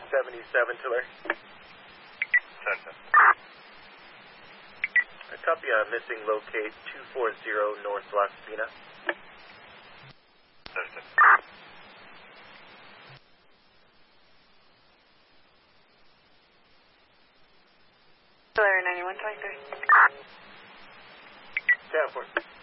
77 Tiller. A copy on missing locate 240 North Las Pinas. Tiller 9123. Stand for.